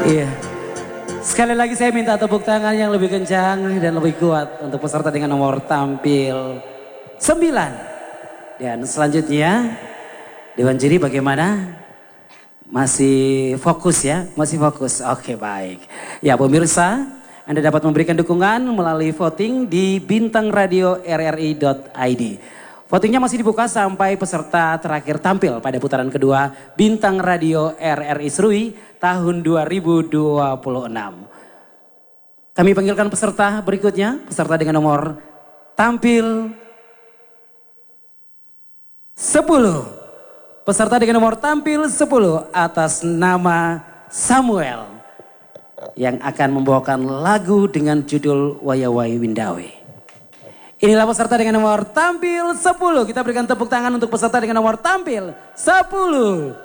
Iya. Sekali lagi saya minta tepuk tangan yang lebih kencang dan lebih kuat untuk peserta dengan nomor tampil 9. Dan selanjutnya Dewan Juri bagaimana? Masih fokus ya? Masih fokus. Oke, baik. Ya pemirsa, Anda dapat memberikan dukungan melalui voting di bintangradio.rri.id. Votingnya masih dibuka sampai peserta terakhir tampil pada putaran kedua Bintang Radio RRI Serui tahun 2026. Kami panggilkan peserta berikutnya, peserta dengan nomor tampil 10. Peserta dengan nomor tampil 10 atas nama Samuel yang akan membawakan lagu dengan judul Wayawai Windawe. Inilah peserta dengan nomor tampil 10. Kita berikan tepuk tangan untuk peserta dengan nomor tampil 10.